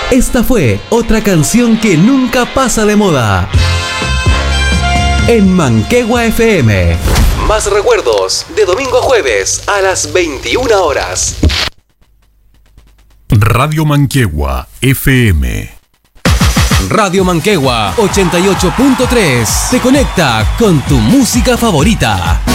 Esta fue otra canción que nunca pasa de moda. En Manquehue FM. Más recuerdos de domingo a jueves a las 21 horas. Radio Manquehue FM. Radio Manquehue 88.3 te conecta con tu música favorita.